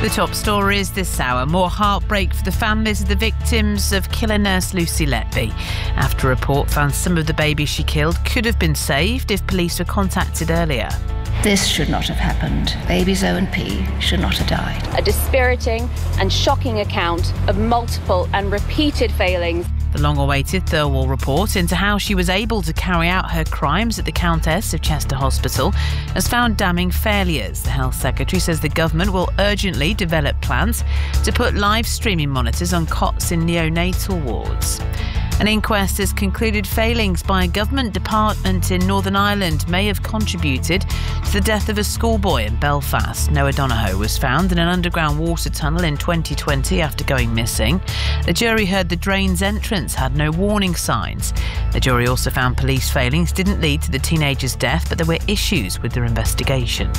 The top stories this hour. More heartbreak for the families of the victims of killer nurse Lucy Letby. After a report found some of the babies she killed could have been saved if police were contacted earlier. This should not have happened. Babies O and P should not have died. A dispiriting and shocking account of multiple and repeated failings. The long-awaited Thirlwall report into how she was able to carry out her crimes at the Countess of Chester Hospital has found damning failures. The Health Secretary says the government will urgently develop plans to put live streaming monitors on cots in neonatal wards. An inquest has concluded failings by a government department in Northern Ireland may have contributed to the death of a schoolboy in Belfast. Noah Donohoe was found in an underground water tunnel in 2020 after going missing. The jury heard the drain's entrance had no warning signs. The jury also found police failings didn't lead to the teenager's death, but there were issues with their investigation.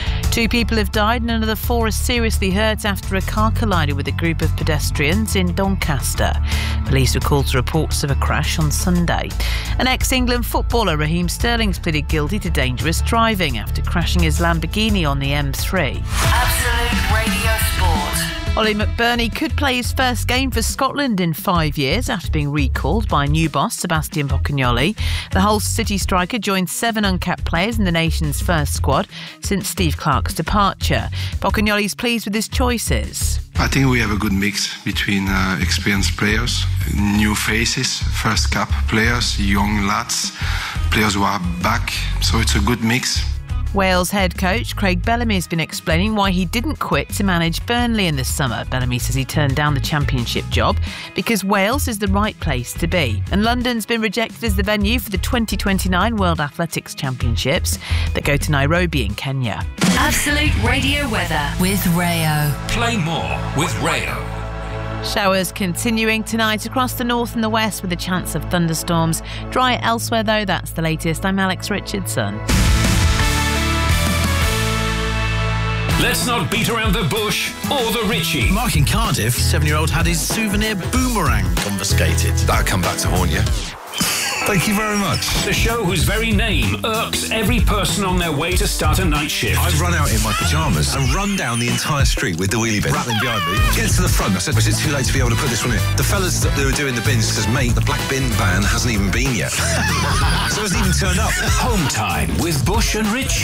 2 people have died and another 4 are seriously hurt after a car collided with a group of pedestrians in Doncaster. Police were called to reports of a crash on Sunday. An ex-England footballer, Raheem Sterling's pleaded guilty to dangerous driving after crashing his Lamborghini on the M3. Absolute Radio Sport. Ollie McBurney could play his first game for Scotland in 5 years after being recalled by new boss Sebastian Bocconioli. The Hull City striker joined 7 uncapped players in the nation's first squad since Steve Clarke's departure. Bocconioli's pleased with his choices. I think we have a good mix between experienced players, new faces, first cap players, young lads, players who are back. So it's a good mix. Wales head coach Craig Bellamy has been explaining why he didn't quit to manage Burnley in the summer. Bellamy says he turned down the championship job because Wales is the right place to be. And London's been rejected as the venue for the 2029 World Athletics Championships that go to Nairobi in Kenya. Absolute Radio weather with Rayo. Play more with Rayo. Showers continuing tonight across the north and the west with a chance of thunderstorms. Dry elsewhere though, that's the latest. I'm Alex Richardson. Let's not beat around the bush or the Richie. Mark in Cardiff, 7-year-old had his souvenir boomerang confiscated. That'll come back to haunt you. Thank you very much. The show whose very name irks every person on their way to start a night shift. I've run out in my pyjamas and run down the entire street with the wheelie bin rattling behind me. Get to the front. I said, was it too late to be able to put this one in? The fellas that were doing the bins says, mate, the black bin van hasn't even been yet. So it hasn't even turned up. Home time with Bush and Richie.